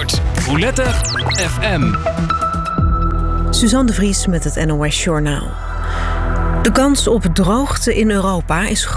Zandvoort. Roulette FM. Suzanne de Vries met het NOS Journaal. De kans op droogte in Europa is